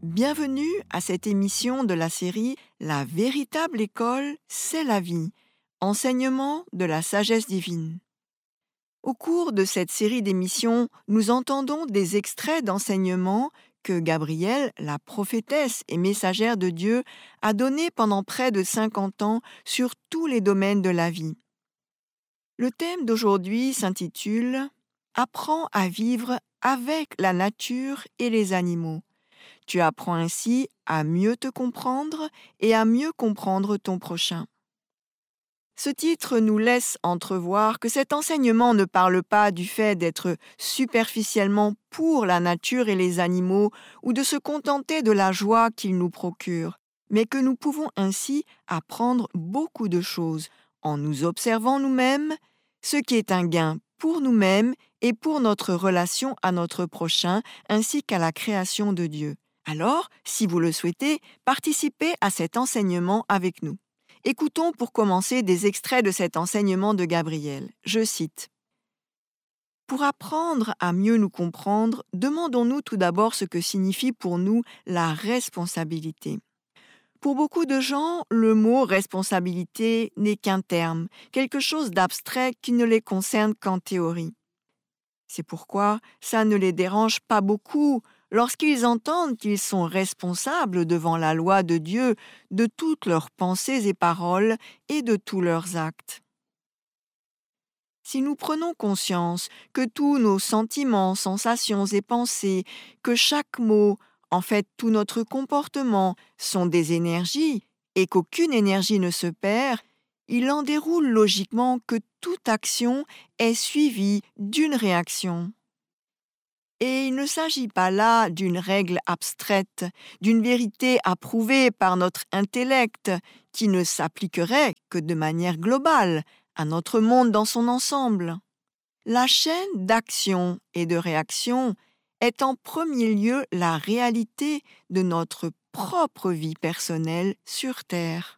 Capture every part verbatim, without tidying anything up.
Bienvenue à cette émission de la série La véritable école, c'est la vie, enseignement de la sagesse divine. Au cours de cette série d'émissions, nous entendons des extraits d'enseignements que Gabrielle, la prophétesse et messagère de Dieu, a donnés pendant près de cinquante ans sur tous les domaines de la vie. Le thème d'aujourd'hui s'intitule « Apprends à vivre avec la nature et les animaux ». Tu apprends ainsi à mieux te comprendre et à mieux comprendre ton prochain. Ce titre nous laisse entrevoir que cet enseignement ne parle pas du fait d'être superficiellement pour la nature et les animaux ou de se contenter de la joie qu'ils nous procurent, mais que nous pouvons ainsi apprendre beaucoup de choses en nous observant nous-mêmes, ce qui est un gain pour nous-mêmes et pour notre relation à notre prochain ainsi qu'à la création de Dieu. Alors, si vous le souhaitez, participez à cet enseignement avec nous. Écoutons pour commencer des extraits de cet enseignement de Gabrielle. Je cite. « Pour apprendre à mieux nous comprendre, demandons-nous tout d'abord ce que signifie pour nous la responsabilité. Pour beaucoup de gens, le mot responsabilité n'est qu'un terme, quelque chose d'abstrait qui ne les concerne qu'en théorie. C'est pourquoi ça ne les dérange pas beaucoup lorsqu'ils entendent qu'ils sont responsables devant la loi de Dieu de toutes leurs pensées et paroles et de tous leurs actes. Si nous prenons conscience que tous nos sentiments, sensations et pensées, que chaque mot, en fait tout notre comportement, sont des énergies et qu'aucune énergie ne se perd, il en déroule logiquement que toute action est suivie d'une réaction. Et il ne s'agit pas là d'une règle abstraite, d'une vérité approuvée par notre intellect qui ne s'appliquerait que de manière globale à notre monde dans son ensemble. La chaîne d'action et de réaction est en premier lieu la réalité de notre propre vie personnelle sur Terre.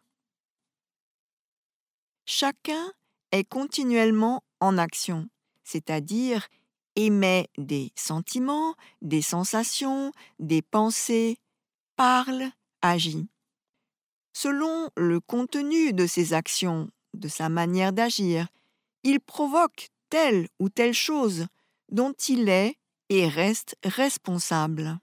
Chacun est continuellement en action, c'est-à-dire émet des sentiments, des sensations, des pensées, parle, agit. Selon le contenu de ses actions, de sa manière d'agir, il provoque telle ou telle chose dont il est et reste responsable.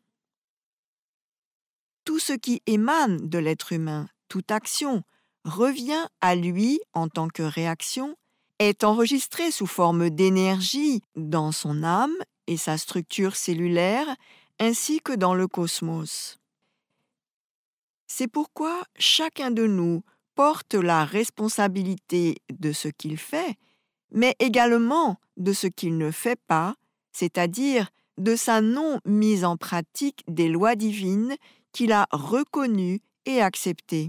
Tout ce qui émane de l'être humain, toute action, revient à lui en tant que réaction, est enregistré sous forme d'énergie dans son âme et sa structure cellulaire, ainsi que dans le cosmos. C'est pourquoi chacun de nous porte la responsabilité de ce qu'il fait, mais également de ce qu'il ne fait pas, c'est-à-dire de sa non-mise en pratique des lois divines qu'il a reconnues et acceptées.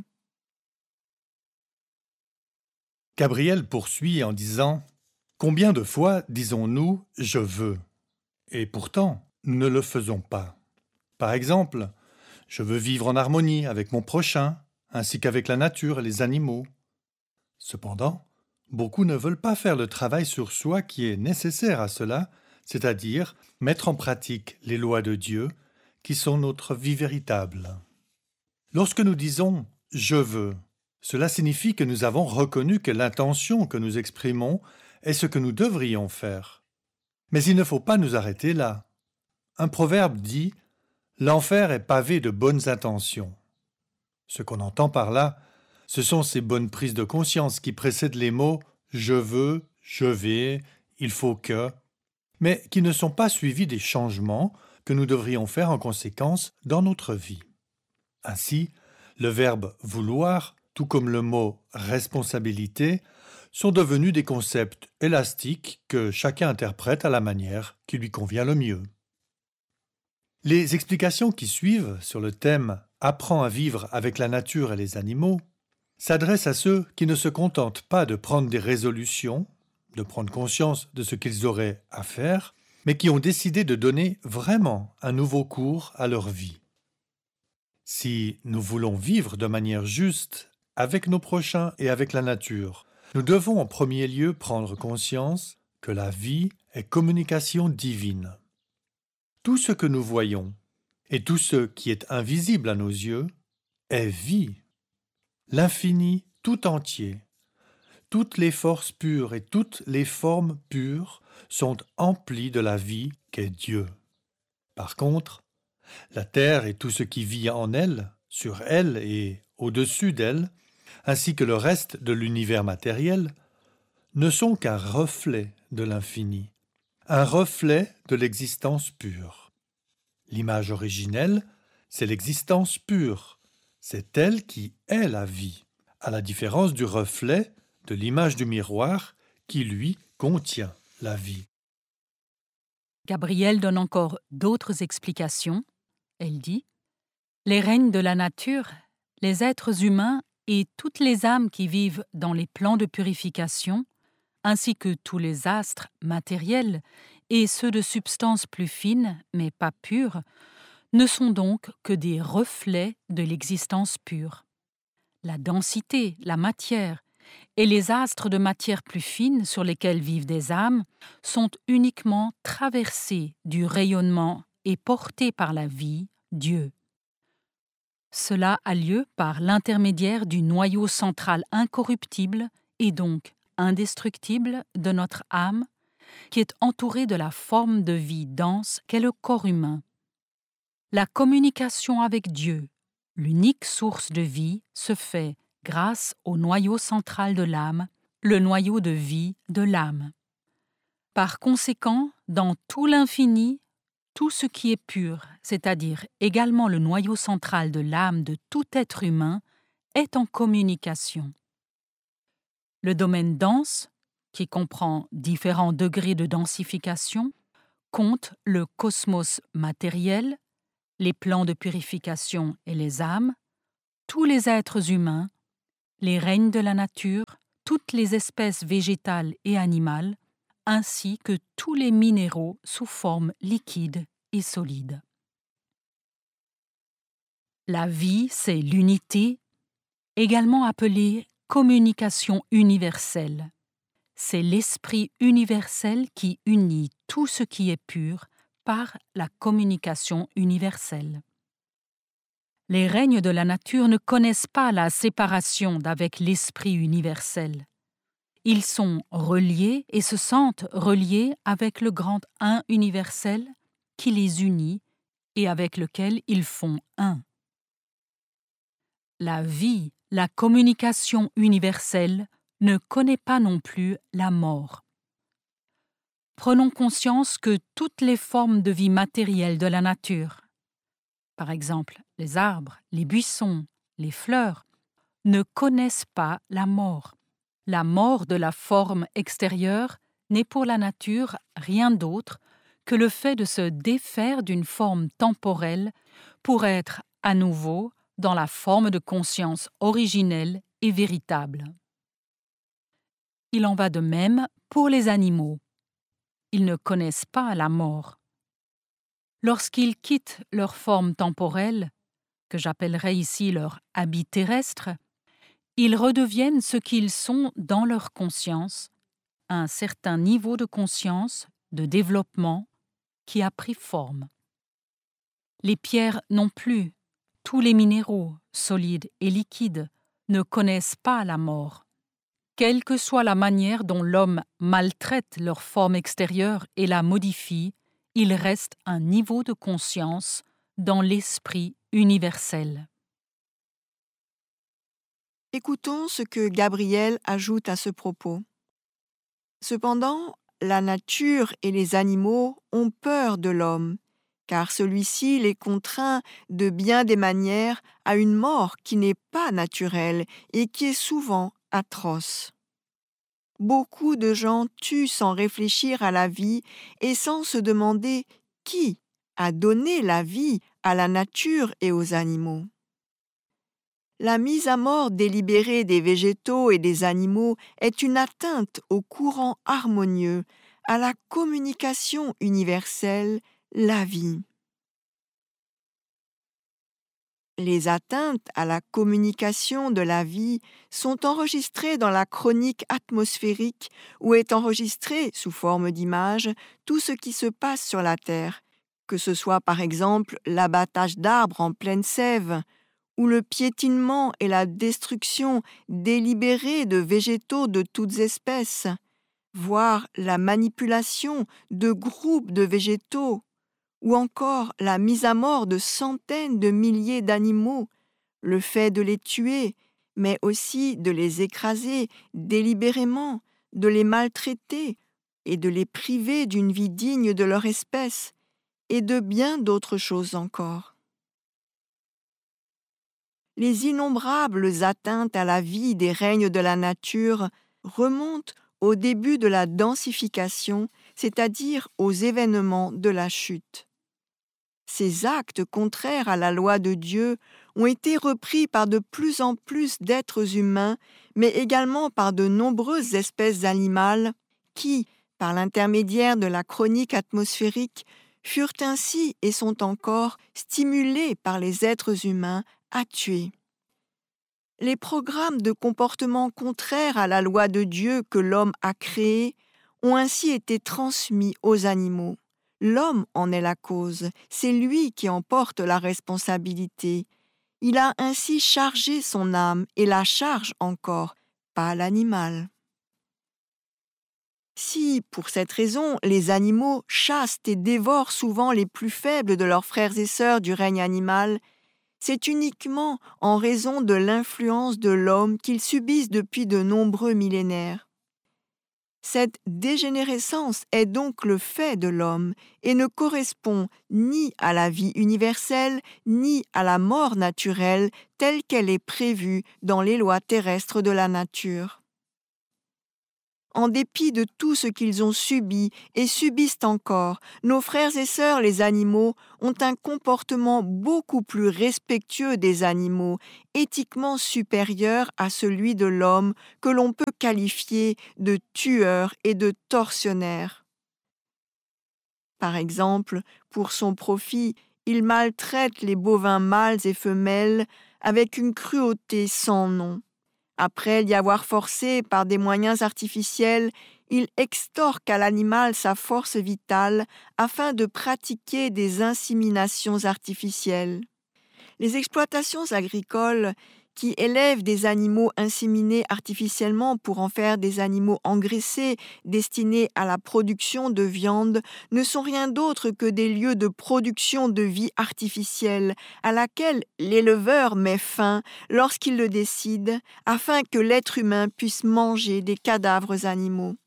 Gabrielle poursuit en disant « Combien de fois disons-nous « je veux » et pourtant nous ne le faisons pas. Par exemple, je veux vivre en harmonie avec mon prochain ainsi qu'avec la nature et les animaux. Cependant, beaucoup ne veulent pas faire le travail sur soi qui est nécessaire à cela, c'est-à-dire mettre en pratique les lois de Dieu qui sont notre vie véritable. Lorsque nous disons « je veux », cela signifie que nous avons reconnu que l'intention que nous exprimons est ce que nous devrions faire. Mais il ne faut pas nous arrêter là. Un proverbe dit « L'enfer est pavé de bonnes intentions ». Ce qu'on entend par là, ce sont ces bonnes prises de conscience qui précèdent les mots « je veux »,« je vais »,« il faut que », mais qui ne sont pas suivis des changements que nous devrions faire en conséquence dans notre vie. Ainsi, le verbe « vouloir » tout comme le mot « responsabilité », sont devenus des concepts élastiques que chacun interprète à la manière qui lui convient le mieux. Les explications qui suivent sur le thème « Apprends à vivre avec la nature et les animaux » s'adressent à ceux qui ne se contentent pas de prendre des résolutions, de prendre conscience de ce qu'ils auraient à faire, mais qui ont décidé de donner vraiment un nouveau cours à leur vie. Si nous voulons vivre de manière juste avec nos prochains et avec la nature, nous devons en premier lieu prendre conscience que la vie est communication divine. Tout ce que nous voyons, Et tout ce qui est invisible à nos yeux est vie. L'infini tout entier, toutes les forces pures et toutes les formes pures sont emplies de la vie qu'est Dieu. Par contre, la terre et tout ce qui vit en elle, sur elle et au-dessus d'elle, ainsi que le reste de l'univers matériel, ne sont qu'un reflet de l'infini, un reflet de l'existence pure. L'image originelle, c'est l'existence pure, c'est elle qui est la vie, à la différence du reflet de l'image du miroir qui, lui, contient la vie. Gabrielle donne encore d'autres explications. Elle dit « Les règnes de la nature, les êtres humains et toutes les âmes qui vivent dans les plans de purification, ainsi que tous les astres matériels et ceux de substances plus fines, mais pas pures, ne sont donc que des reflets de l'existence pure. La densité, la matière, et les astres de matière plus fine sur lesquels vivent des âmes sont uniquement traversés du rayonnement et portés par la vie, Dieu. Cela a lieu par l'intermédiaire du noyau central incorruptible et donc indestructible de notre âme, qui est entouré de la forme de vie dense qu'est le corps humain. La communication avec Dieu, l'unique source de vie, se fait grâce au noyau central de l'âme, le noyau de vie de l'âme. Par conséquent, dans tout l'infini, tout ce qui est pur, c'est-à-dire également le noyau central de l'âme de tout être humain, est en communication. Le domaine dense, qui comprend différents degrés de densification, compte le cosmos matériel, les plans de purification et les âmes, tous les êtres humains, les règnes de la nature, toutes les espèces végétales et animales, ainsi que tous les minéraux sous forme liquide et solide. La vie, c'est l'unité, également appelée communication universelle. C'est l'esprit universel qui unit tout ce qui est pur par la communication universelle. Les règnes de la nature ne connaissent pas la séparation d'avec l'esprit universel. Ils sont reliés et se sentent reliés avec le grand Un universel qui les unit et avec lequel ils font un. La vie, la communication universelle, ne connaît pas non plus la mort. Prenons conscience que toutes les formes de vie matérielle de la nature, par exemple les arbres, les buissons, les fleurs, ne connaissent pas la mort. La mort de la forme extérieure n'est pour la nature rien d'autre que le fait de se défaire d'une forme temporelle pour être à nouveau dans la forme de conscience originelle et véritable. Il en va de même pour les animaux. Ils ne connaissent pas la mort. Lorsqu'ils quittent leur forme temporelle, que j'appellerai ici leur habit terrestre, ils redeviennent ce qu'ils sont dans leur conscience, un certain niveau de conscience, de développement, qui a pris forme. Les pierres non plus, tous les minéraux, solides et liquides, ne connaissent pas la mort. Quelle que soit la manière dont l'homme maltraite leur forme extérieure et la modifie, il reste un niveau de conscience dans l'esprit universel. Écoutons ce que Gabrielle ajoute à ce propos. Cependant, la nature et les animaux ont peur de l'homme, car celui-ci les contraint de bien des manières à une mort qui n'est pas naturelle et qui est souvent atroce. Beaucoup de gens tuent sans réfléchir à la vie et sans se demander qui a donné la vie à la nature et aux animaux. La mise à mort délibérée des végétaux et des animaux est une atteinte au courant harmonieux, à la communication universelle, la vie. Les atteintes à la communication de la vie sont enregistrées dans la chronique atmosphérique où est enregistré, sous forme d'image, tout ce qui se passe sur la Terre, que ce soit par exemple l'abattage d'arbres en pleine sève, ou le piétinement et la destruction délibérée de végétaux de toutes espèces, voire la manipulation de groupes de végétaux, ou encore la mise à mort de centaines de milliers d'animaux, le fait de les tuer, mais aussi de les écraser délibérément, de les maltraiter et de les priver d'une vie digne de leur espèce, et de bien d'autres choses encore. Les innombrables atteintes à la vie des règnes de la nature remontent au début de la densification, c'est-à-dire aux événements de la chute. Ces actes contraires à la loi de Dieu ont été repris par de plus en plus d'êtres humains, mais également par de nombreuses espèces animales qui, par l'intermédiaire de la chronique atmosphérique, furent ainsi et sont encore stimulés par les êtres humains à tuer. Les programmes de comportement contraires à la loi de Dieu que l'homme a créés ont ainsi été transmis aux animaux. L'homme en est la cause, c'est lui qui en porte la responsabilité. Il a ainsi chargé son âme et la charge encore, pas l'animal. Si, pour cette raison, les animaux chassent et dévorent souvent les plus faibles de leurs frères et sœurs du règne animal, c'est uniquement en raison de l'influence de l'homme qu'ils subissent depuis de nombreux millénaires. Cette dégénérescence est donc le fait de l'homme et ne correspond ni à la vie universelle ni à la mort naturelle telle qu'elle est prévue dans les lois terrestres de la nature. En dépit de tout ce qu'ils ont subi et subissent encore, nos frères et sœurs les animaux ont un comportement beaucoup plus respectueux des animaux, éthiquement supérieur à celui de l'homme que l'on peut qualifier de tueur et de tortionnaire. Par exemple, pour son profit, il maltraite les bovins mâles et femelles avec une cruauté sans nom. Après l'y avoir forcé par des moyens artificiels, il extorque à l'animal sa force vitale afin de pratiquer des inséminations artificielles. Les exploitations agricoles qui élèvent des animaux inséminés artificiellement pour en faire des animaux engraissés destinés à la production de viande ne sont rien d'autre que des lieux de production de vie artificielle à laquelle l'éleveur met fin lorsqu'il le décide afin que l'être humain puisse manger des cadavres animaux.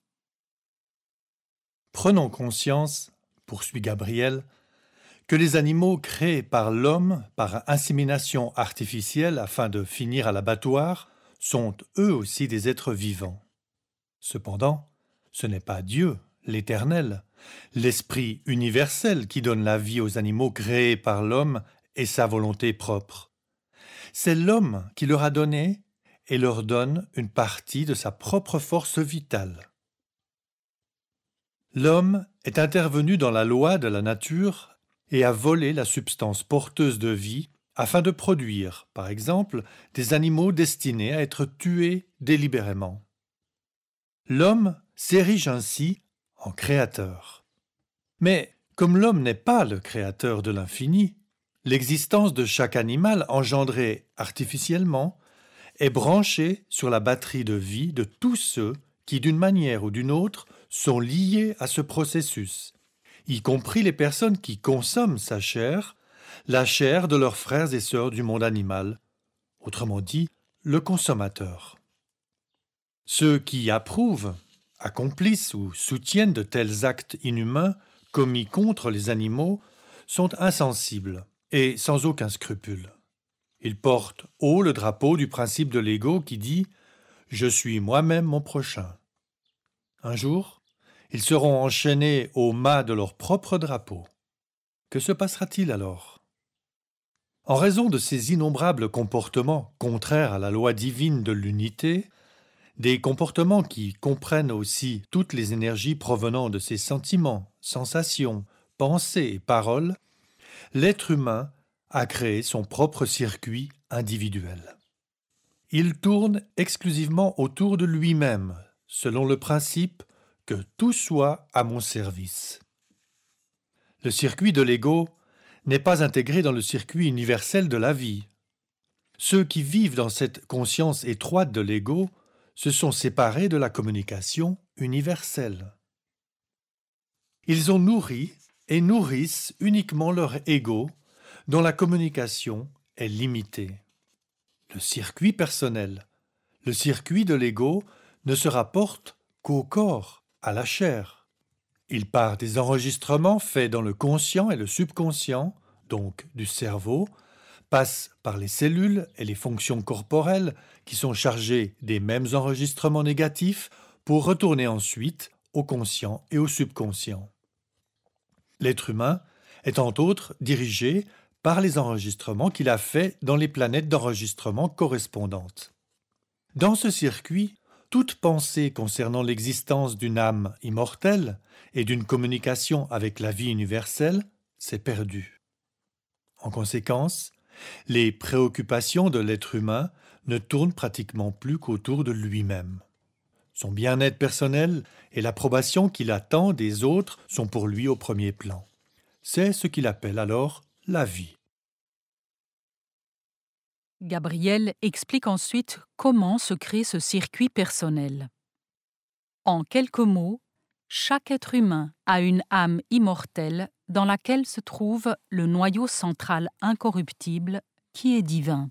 Prenons conscience, poursuit Gabriel, que les animaux créés par l'homme par insémination artificielle afin de finir à l'abattoir sont eux aussi des êtres vivants. Cependant, ce n'est pas Dieu, l'Éternel, l'Esprit universel qui donne la vie aux animaux créés par l'homme et sa volonté propre. C'est l'homme qui leur a donné et leur donne une partie de sa propre force vitale. L'homme est intervenu dans la loi de la nature et a volé la substance porteuse de vie afin de produire, par exemple, des animaux destinés à être tués délibérément. L'homme s'érige ainsi en créateur. Mais comme l'homme n'est pas le créateur de l'infini, l'existence de chaque animal engendré artificiellement est branchée sur la batterie de vie de tous ceux qui, d'une manière ou d'une autre, sont liés à ce processus, y compris les personnes qui consomment sa chair, la chair de leurs frères et sœurs du monde animal, autrement dit, le consommateur. Ceux qui approuvent, accomplissent ou soutiennent de tels actes inhumains commis contre les animaux sont insensibles et sans aucun scrupule. Ils portent haut le drapeau du principe de l'ego qui dit « Je suis moi-même mon prochain ». Un jour, ils seront enchaînés au mât de leur propre drapeau. Que se passera-t-il alors ? En raison de ces innombrables comportements contraires à la loi divine de l'unité, des comportements qui comprennent aussi toutes les énergies provenant de ses sentiments, sensations, pensées et paroles, l'être humain a créé son propre circuit individuel. Il tourne exclusivement autour de lui-même, selon le principe que tout soit à mon service. Le circuit de l'ego n'est pas intégré dans le circuit universel de la vie. Ceux qui vivent dans cette conscience étroite de l'ego se sont séparés de la communication universelle. Ils ont nourri et nourrissent uniquement leur ego, dont la communication est limitée. Le circuit personnel, le circuit de l'ego, ne se rapporte qu'au corps, à la chair. Il part des enregistrements faits dans le conscient et le subconscient, donc du cerveau, passe par les cellules et les fonctions corporelles qui sont chargées des mêmes enregistrements négatifs pour retourner ensuite au conscient et au subconscient. L'être humain est entre autres dirigé par les enregistrements qu'il a faits dans les planètes d'enregistrement correspondantes. Dans ce circuit, toute pensée concernant l'existence d'une âme immortelle et d'une communication avec la vie universelle s'est perdue. En conséquence, les préoccupations de l'être humain ne tournent pratiquement plus qu'autour de lui-même. Son bien-être personnel et l'approbation qu'il attend des autres sont pour lui au premier plan. C'est ce qu'il appelle alors la vie. Gabriel explique ensuite comment se crée ce circuit personnel. En quelques mots, chaque être humain a une âme immortelle dans laquelle se trouve le noyau central incorruptible qui est divin.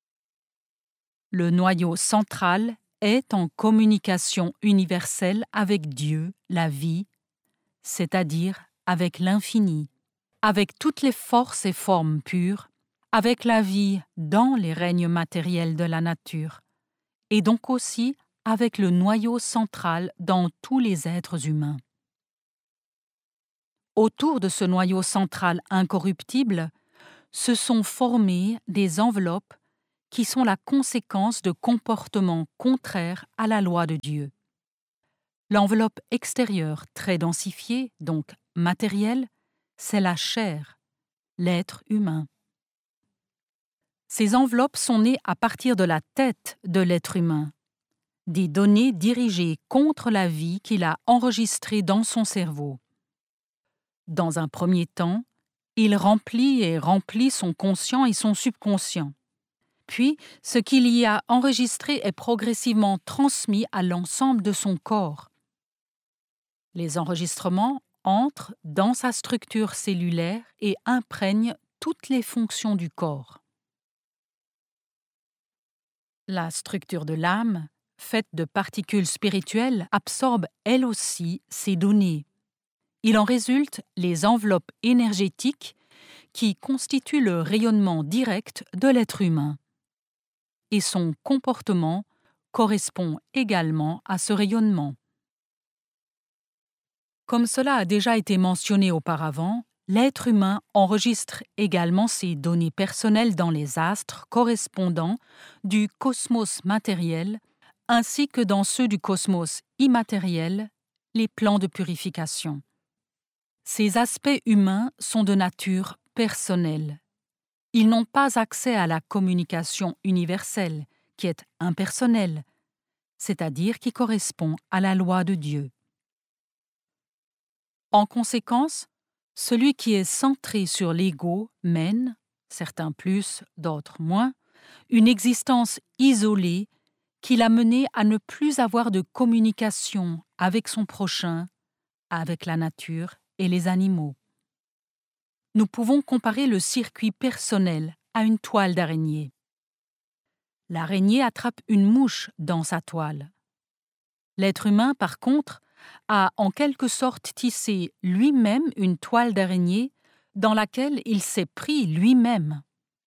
Le noyau central est en communication universelle avec Dieu, la vie, c'est-à-dire avec l'infini, avec toutes les forces et formes pures, avec la vie dans les règnes matériels de la nature, et donc aussi avec le noyau central dans tous les êtres humains. Autour de ce noyau central incorruptible se sont formées des enveloppes qui sont la conséquence de comportements contraires à la loi de Dieu. L'enveloppe extérieure très densifiée, donc matérielle, c'est la chair, l'être humain. Ces enveloppes sont nées à partir de la tête de l'être humain, des données dirigées contre la vie qu'il a enregistrée dans son cerveau. Dans un premier temps, il remplit et remplit son conscient et son subconscient. Puis, ce qu'il y a enregistré est progressivement transmis à l'ensemble de son corps. Les enregistrements entrent dans sa structure cellulaire et imprègnent toutes les fonctions du corps. La structure de l'âme, faite de particules spirituelles, absorbe elle aussi ces données. Il en résulte les enveloppes énergétiques qui constituent le rayonnement direct de l'être humain. Et son comportement correspond également à ce rayonnement. Comme cela a déjà été mentionné auparavant, l'être humain enregistre également ses données personnelles dans les astres correspondants du cosmos matériel ainsi que dans ceux du cosmos immatériel, les plans de purification. Ces aspects humains sont de nature personnelle. Ils n'ont pas accès à la communication universelle, qui est impersonnelle, c'est-à-dire qui correspond à la loi de Dieu. En conséquence, celui qui est centré sur l'ego mène, certains plus, d'autres moins, une existence isolée qui l'a mené à ne plus avoir de communication avec son prochain, avec la nature et les animaux. Nous pouvons comparer le circuit personnel à une toile d'araignée. L'araignée attrape une mouche dans sa toile. L'être humain, par contre, a en quelque sorte tissé lui-même une toile d'araignée dans laquelle il s'est pris lui-même.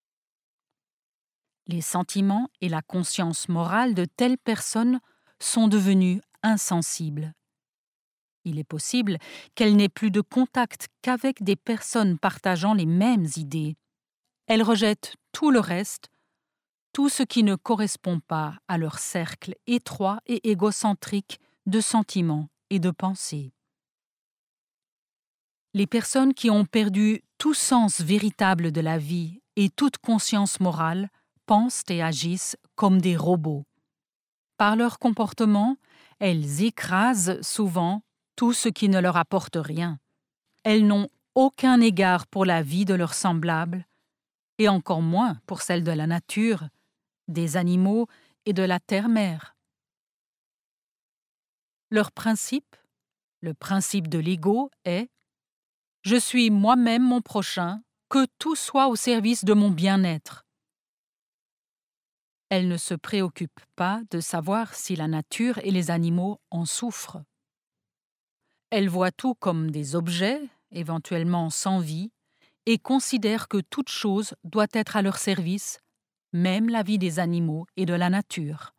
Les sentiments et la conscience morale de telles personnes sont devenus insensibles. Il est possible qu'elles n'aient plus de contact qu'avec des personnes partageant les mêmes idées. Elles rejettent tout le reste, tout ce qui ne correspond pas à leur cercle étroit et égocentrique de sentiments et de pensées. Les personnes qui ont perdu tout sens véritable de la vie et toute conscience morale pensent et agissent comme des robots. Par leur comportement, elles écrasent souvent tout ce qui ne leur apporte rien. Elles n'ont aucun égard pour la vie de leurs semblables, et encore moins pour celle de la nature, des animaux et de la terre-mère. Leur principe, le principe de l'ego, est « Je suis moi-même mon prochain, que tout soit au service de mon bien-être ». Elles ne se préoccupent pas de savoir si la nature et les animaux en souffrent. Elles voient tout comme des objets, éventuellement sans vie, et considèrent que toute chose doit être à leur service, même la vie des animaux et de la nature.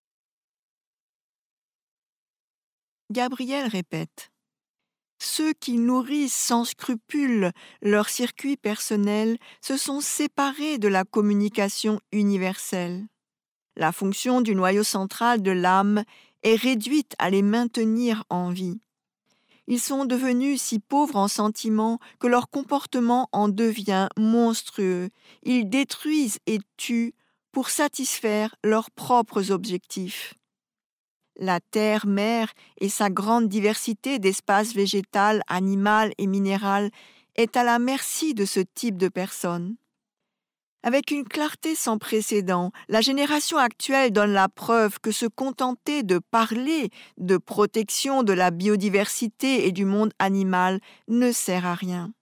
Gabriel répète. Ceux qui nourrissent sans scrupule leur circuit personnel se sont séparés de la communication universelle. La fonction du noyau central de l'âme est réduite à les maintenir en vie. Ils sont devenus si pauvres en sentiments que leur comportement en devient monstrueux. Ils détruisent et tuent pour satisfaire leurs propres objectifs. La terre-mère et sa grande diversité d'espaces végétal, animal et minéral est à la merci de ce type de personnes. Avec une clarté sans précédent, la génération actuelle donne la preuve que se contenter de parler de protection de la biodiversité et du monde animal ne sert à rien.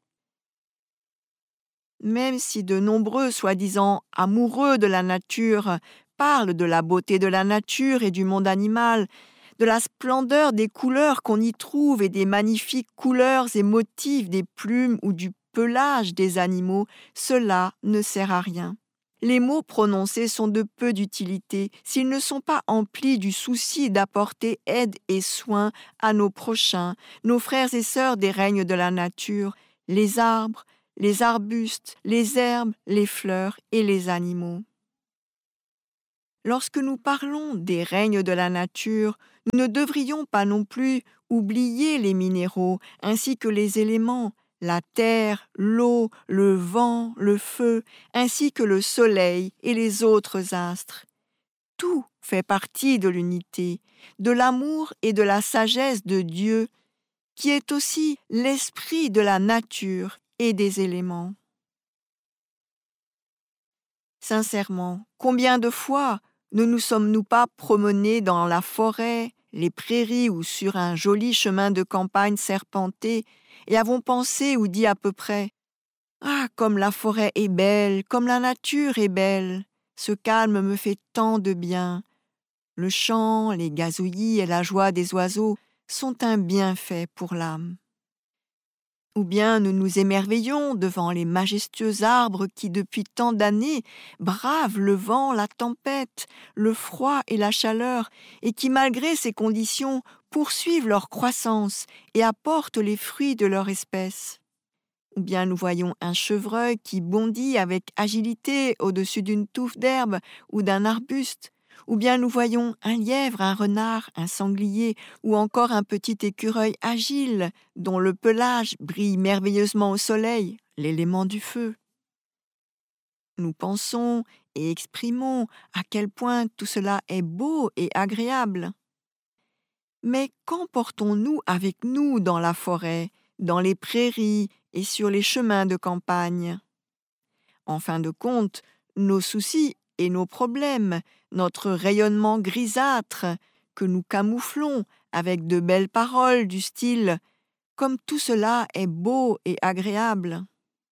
Même si de nombreux soi-disant amoureux de la nature parlent de la beauté de la nature et du monde animal, de la splendeur des couleurs qu'on y trouve et des magnifiques couleurs et motifs des plumes ou du pelage des animaux, cela ne sert à rien. Les mots prononcés sont de peu d'utilité s'ils ne sont pas emplis du souci d'apporter aide et soin à nos prochains, nos frères et sœurs des règnes de la nature, les arbres, les arbustes, les herbes, les fleurs et les animaux. Lorsque nous parlons des règnes de la nature, nous ne devrions pas non plus oublier les minéraux ainsi que les éléments, la terre, l'eau, le vent, le feu, ainsi que le soleil et les autres astres. Tout fait partie de l'unité, de l'amour et de la sagesse de Dieu, qui est aussi l'esprit de la nature et des éléments. Sincèrement, combien de fois ne nous sommes-nous pas promenés dans la forêt, les prairies ou sur un joli chemin de campagne serpenté et avons pensé ou dit à peu près « Ah, comme la forêt est belle, comme la nature est belle, ce calme me fait tant de bien. Le chant, les gazouillis et la joie des oiseaux sont un bienfait pour l'âme. » Ou bien nous nous émerveillons devant les majestueux arbres qui, depuis tant d'années, bravent le vent, la tempête, le froid et la chaleur, et qui, malgré ces conditions, poursuivent leur croissance et apportent les fruits de leur espèce. Ou bien nous voyons un chevreuil qui bondit avec agilité au-dessus d'une touffe d'herbe ou d'un arbuste, ou bien nous voyons un lièvre, un renard, un sanglier, ou encore un petit écureuil agile dont le pelage brille merveilleusement au soleil, l'élément du feu. Nous pensons et exprimons à quel point tout cela est beau et agréable. Mais qu'emportons-nous avec nous dans la forêt, dans les prairies et sur les chemins de campagne? En fin de compte, nos soucis et nos problèmes, notre rayonnement grisâtre, que nous camouflons avec de belles paroles du style « comme tout cela est beau et agréable ».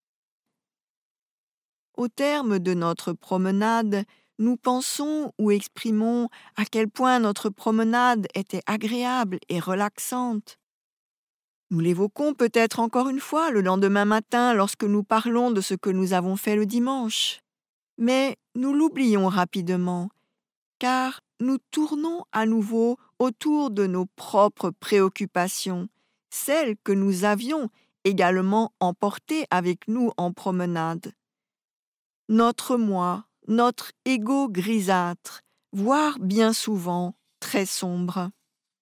Au terme de notre promenade, nous pensons ou exprimons à quel point notre promenade était agréable et relaxante. Nous l'évoquons peut-être encore une fois le lendemain matin lorsque nous parlons de ce que nous avons fait le dimanche. Mais nous l'oublions rapidement, car nous tournons à nouveau autour de nos propres préoccupations, celles que nous avions également emportées avec nous en promenade. Notre moi, notre ego grisâtre, voire bien souvent très sombre.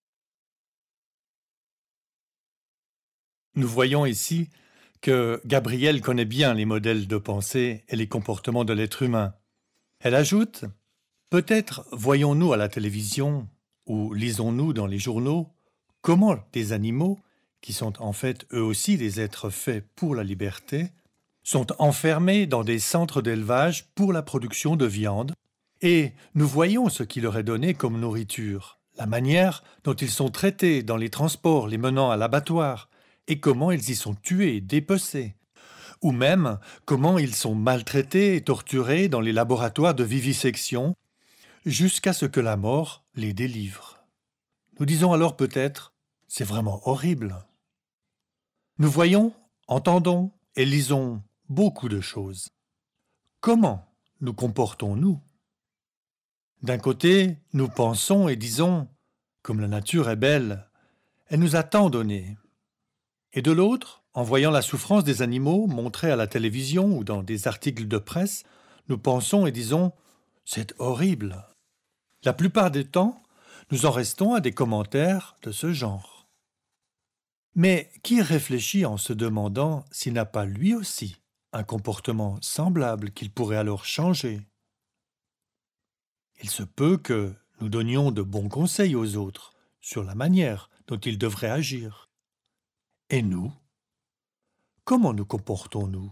Nous voyons ici que Gabrielle connaît bien les modèles de pensée et les comportements de l'être humain. Elle ajoute « Peut-être voyons-nous à la télévision ou lisons-nous dans les journaux comment des animaux qui sont en fait eux aussi des êtres faits pour la liberté, sont enfermés dans des centres d'élevage pour la production de viande, et nous voyons ce qui leur est donné comme nourriture, la manière dont ils sont traités dans les transports les menant à l'abattoir, et comment ils y sont tués, dépecés, ou même comment ils sont maltraités et torturés dans les laboratoires de vivisection, jusqu'à ce que la mort les délivre. Nous disons alors peut-être, c'est vraiment horrible. Nous voyons, entendons et lisons beaucoup de choses. Comment nous comportons-nous? D'un côté, nous pensons et disons, comme la nature est belle, elle nous a tant donné. Et de l'autre, en voyant la souffrance des animaux montrée à la télévision ou dans des articles de presse, nous pensons et disons, c'est horrible. La plupart du temps, nous en restons à des commentaires de ce genre. Mais qui réfléchit en se demandant s'il n'a pas lui aussi un comportement semblable qu'il pourrait alors changer? Il se peut que nous donnions de bons conseils aux autres sur la manière dont ils devraient agir. Et nous? Comment nous comportons-nous?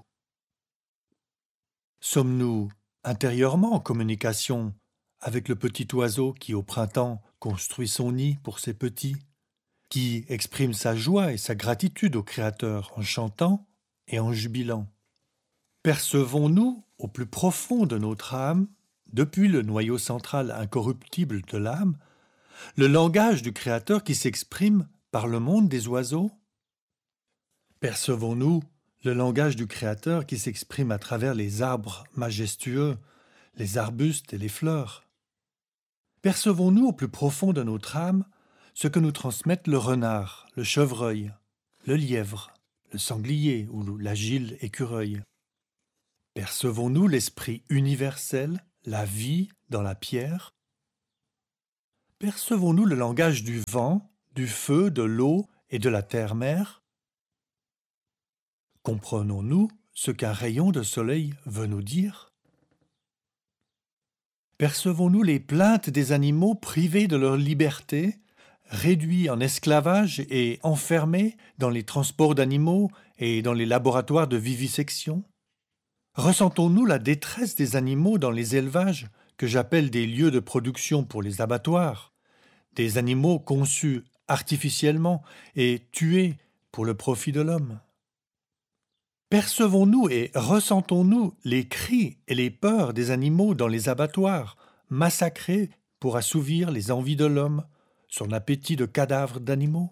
Sommes-nous intérieurement en communication avec le petit oiseau qui, au printemps, construit son nid pour ses petits, qui exprime sa joie et sa gratitude au Créateur en chantant et en jubilant? Percevons-nous, au plus profond de notre âme, depuis le noyau central incorruptible de l'âme, le langage du Créateur qui s'exprime par le monde des oiseaux? Percevons-nous le langage du Créateur qui s'exprime à travers les arbres majestueux, les arbustes et les fleurs? Percevons-nous au plus profond de notre âme ce que nous transmettent le renard, le chevreuil, le lièvre, le sanglier ou l'agile écureuil? Percevons-nous l'esprit universel, la vie dans la pierre? Percevons-nous le langage du vent, du feu, de l'eau et de la terre-mère? Comprenons-nous ce qu'un rayon de soleil veut nous dire? Percevons-nous les plaintes des animaux privés de leur liberté, réduits en esclavage et enfermés dans les transports d'animaux et dans les laboratoires de vivisection? Ressentons-nous la détresse des animaux dans les élevages que j'appelle des lieux de production pour les abattoirs, des animaux conçus artificiellement et tués pour le profit de l'homme? Percevons-nous et ressentons-nous les cris et les peurs des animaux dans les abattoirs, massacrés pour assouvir les envies de l'homme, son appétit de cadavres d'animaux?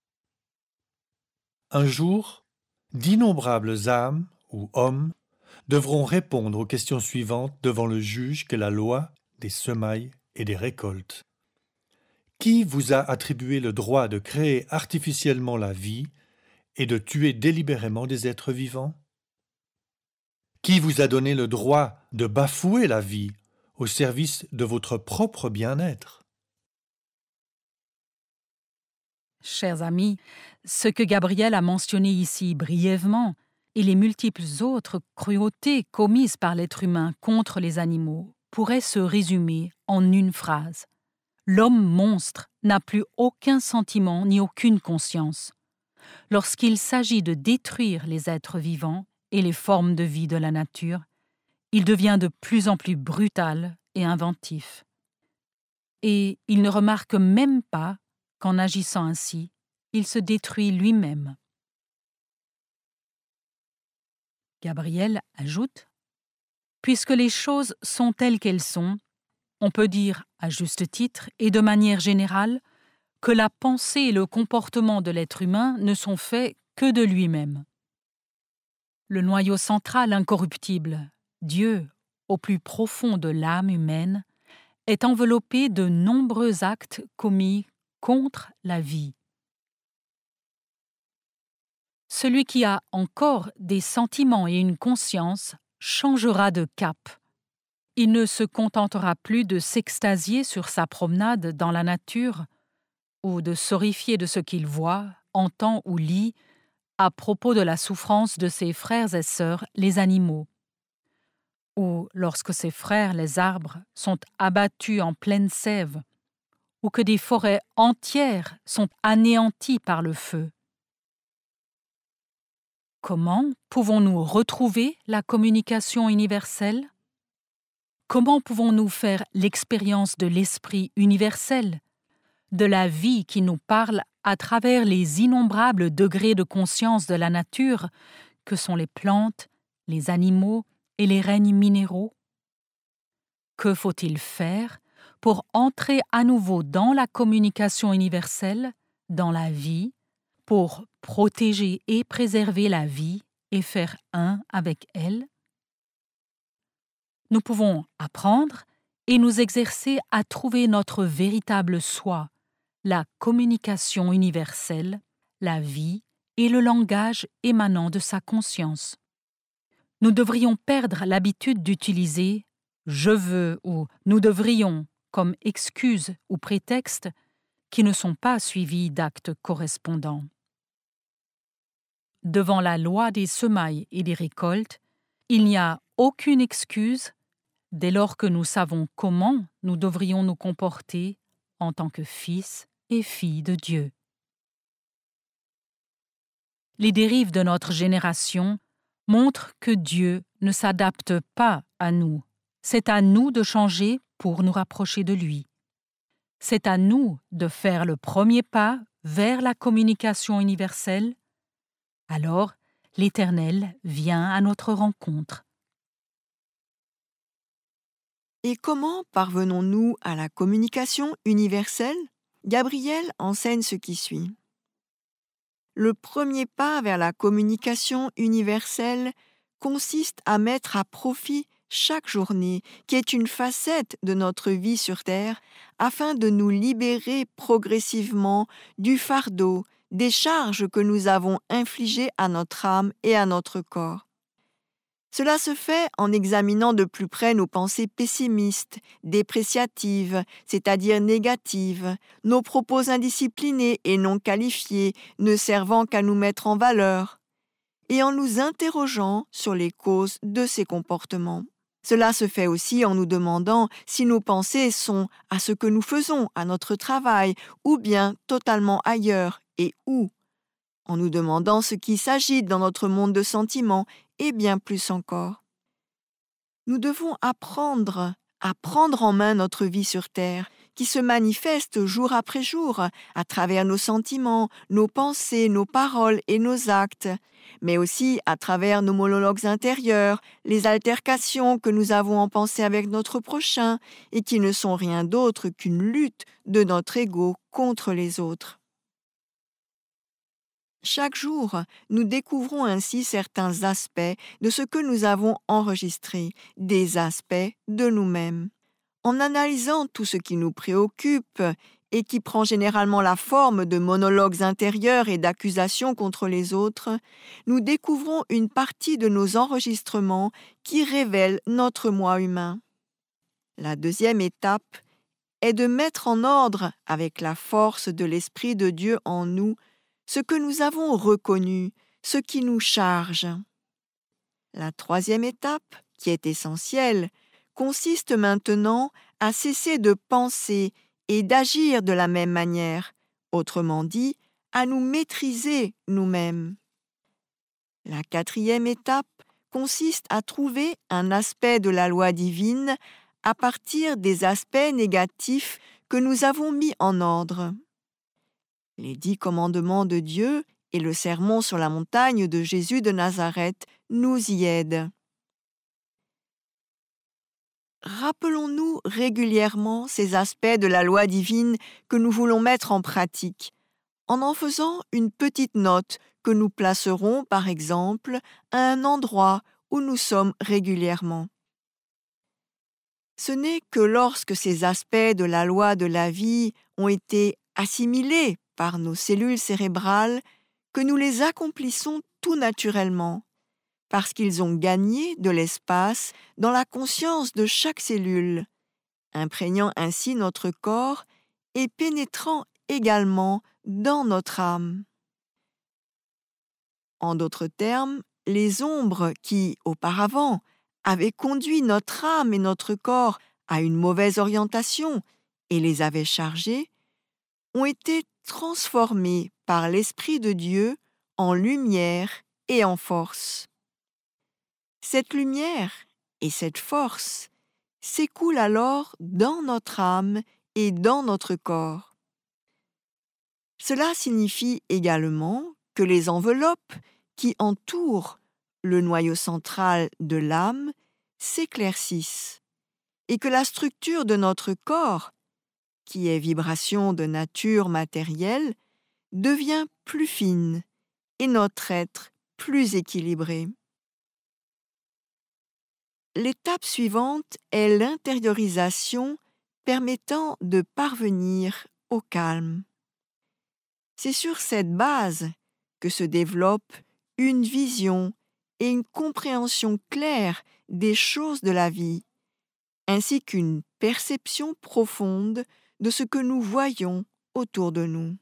Un jour, d'innombrables âmes ou hommes devront répondre aux questions suivantes devant le juge qu'est la loi des semailles et des récoltes. Qui vous a attribué le droit de créer artificiellement la vie et de tuer délibérément des êtres vivants? Qui vous a donné le droit de bafouer la vie au service de votre propre bien-être? Chers amis, ce que Gabriel a mentionné ici brièvement et les multiples autres cruautés commises par l'être humain contre les animaux pourraient se résumer en une phrase. L'homme monstre n'a plus aucun sentiment ni aucune conscience. Lorsqu'il s'agit de détruire les êtres vivants et les formes de vie de la nature, il devient de plus en plus brutal et inventif. Et il ne remarque même pas qu'en agissant ainsi, il se détruit lui-même. Gabriel ajoute « Puisque les choses sont telles qu'elles sont, on peut dire, à juste titre et de manière générale, que la pensée et le comportement de l'être humain ne sont faits que de lui-même. Le noyau central incorruptible, Dieu, au plus profond de l'âme humaine, est enveloppé de nombreux actes commis contre la vie. Celui qui a encore des sentiments et une conscience changera de cap. Il ne se contentera plus de s'extasier sur sa promenade dans la nature ou de s'horrifier de ce qu'il voit, entend ou lit à propos de la souffrance de ses frères et sœurs, les animaux, ou lorsque ses frères, les arbres, sont abattus en pleine sève, ou que des forêts entières sont anéanties par le feu. Comment pouvons-nous retrouver la communication universelle? Comment pouvons-nous faire l'expérience de l'esprit universel, de la vie qui nous parle à travers les innombrables degrés de conscience de la nature que sont les plantes, les animaux et les règnes minéraux? Que faut-il faire pour entrer à nouveau dans la communication universelle, dans la vie, pour protéger et préserver la vie et faire un avec elle? Nous pouvons apprendre et nous exercer à trouver notre véritable soi, la communication universelle, la vie et le langage émanant de sa conscience. Nous devrions perdre l'habitude d'utiliser « je veux » ou « nous devrions » comme excuses ou prétextes qui ne sont pas suivis d'actes correspondants. Devant la loi des semailles et des récoltes, il n'y a aucune excuse dès lors que nous savons comment nous devrions nous comporter en tant que fils et filles de Dieu. Les dérives de notre génération montrent que Dieu ne s'adapte pas à nous. C'est à nous de changer pour nous rapprocher de lui. C'est à nous de faire le premier pas vers la communication universelle. Alors, l'Éternel vient à notre rencontre. Et comment parvenons-nous à la communication universelle? Gabriel enseigne ce qui suit. Le premier pas vers la communication universelle consiste à mettre à profit chaque journée, qui est une facette de notre vie sur Terre, afin de nous libérer progressivement du fardeau, des charges que nous avons infligées à notre âme et à notre corps. Cela se fait en examinant de plus près nos pensées pessimistes, dépréciatives, c'est-à-dire négatives, nos propos indisciplinés et non qualifiés, ne servant qu'à nous mettre en valeur, et en nous interrogeant sur les causes de ces comportements. Cela se fait aussi en nous demandant si nos pensées sont à ce que nous faisons, à notre travail, ou bien totalement ailleurs, et où, en nous demandant ce qui s'agite dans notre monde de sentiments, et bien plus encore. Nous devons apprendre à prendre en main notre vie sur Terre, qui se manifeste jour après jour à travers nos sentiments, nos pensées, nos paroles et nos actes, mais aussi à travers nos monologues intérieurs, les altercations que nous avons en pensée avec notre prochain et qui ne sont rien d'autre qu'une lutte de notre ego contre les autres. Chaque jour, nous découvrons ainsi certains aspects de ce que nous avons enregistré, des aspects de nous-mêmes. En analysant tout ce qui nous préoccupe et qui prend généralement la forme de monologues intérieurs et d'accusations contre les autres, nous découvrons une partie de nos enregistrements qui révèlent notre moi humain. La deuxième étape est de mettre en ordre, avec la force de l'Esprit de Dieu en nous, ce que nous avons reconnu, ce qui nous charge. La troisième étape, qui est essentielle, consiste maintenant à cesser de penser et d'agir de la même manière, autrement dit, à nous maîtriser nous-mêmes. La quatrième étape consiste à trouver un aspect de la loi divine à partir des aspects négatifs que nous avons mis en ordre. Les dix commandements de Dieu et le sermon sur la montagne de Jésus de Nazareth nous y aident. Rappelons-nous régulièrement ces aspects de la loi divine que nous voulons mettre en pratique, en en faisant une petite note que nous placerons, par exemple, à un endroit où nous sommes régulièrement. Ce n'est que lorsque ces aspects de la loi de la vie ont été assimilés par nos cellules cérébrales que nous les accomplissons tout naturellement, parce qu'ils ont gagné de l'espace dans la conscience de chaque cellule, imprégnant ainsi notre corps et pénétrant également dans notre âme. En d'autres termes, les ombres qui, auparavant, avaient conduit notre âme et notre corps à une mauvaise orientation et les avaient chargés, ont été transformées par l'Esprit de Dieu en lumière et en force. Cette lumière et cette force s'écoulent alors dans notre âme et dans notre corps. Cela signifie également que les enveloppes qui entourent le noyau central de l'âme s'éclaircissent et que la structure de notre corps, qui est vibration de nature matérielle, devient plus fine et notre être plus équilibré. L'étape suivante est l'intériorisation permettant de parvenir au calme. C'est sur cette base que se développe une vision et une compréhension claire des choses de la vie, ainsi qu'une perception profonde de ce que nous voyons autour de nous.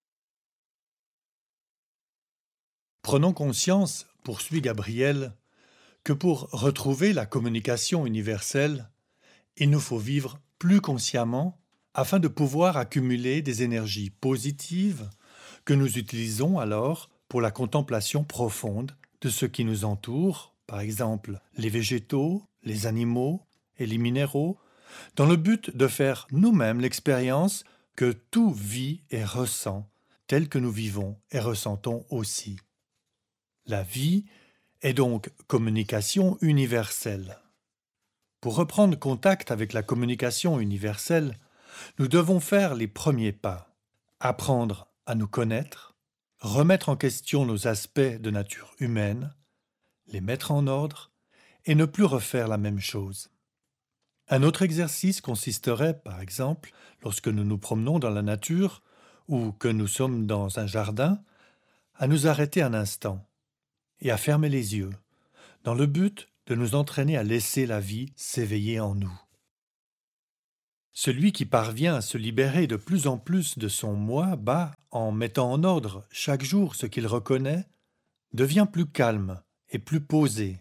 Prenons conscience, poursuit Gabriel, que pour retrouver la communication universelle, il nous faut vivre plus consciemment afin de pouvoir accumuler des énergies positives que nous utilisons alors pour la contemplation profonde de ce qui nous entoure, par exemple les végétaux, les animaux et les minéraux, dans le but de faire nous-mêmes l'expérience que tout vit et ressent, tel que nous vivons et ressentons aussi. La vie est donc communication universelle. Pour reprendre contact avec la communication universelle, nous devons faire les premiers pas, apprendre à nous connaître, remettre en question nos aspects de nature humaine, les mettre en ordre et ne plus refaire la même chose. Un autre exercice consisterait, par exemple, lorsque nous nous promenons dans la nature ou que nous sommes dans un jardin, à nous arrêter un instant et à fermer les yeux, dans le but de nous entraîner à laisser la vie s'éveiller en nous. Celui qui parvient à se libérer de plus en plus de son moi bas en mettant en ordre chaque jour ce qu'il reconnaît, devient plus calme et plus posé